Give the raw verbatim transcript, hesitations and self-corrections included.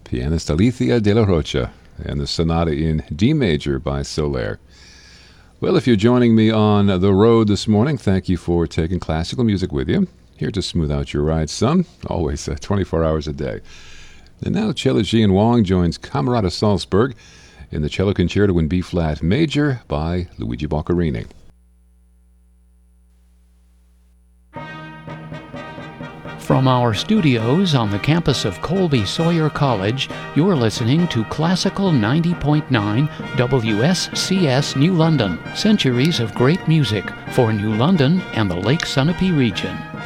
pianist Alicia de la Rocha, and the Sonata in D major by Soler. Well, if you're joining me on the road this morning, thank you for taking classical music with you. Here to smooth out your ride, some, always uh, twenty-four hours a day. And now Cello Jian Wang joins Camerata Salzburg in the Cello Concerto in B-flat major by Luigi Boccherini. From our studios on the campus of Colby Sawyer College, you're listening to Classical ninety point nine W S C S New London, centuries of great music for New London and the Lake Sunapee region.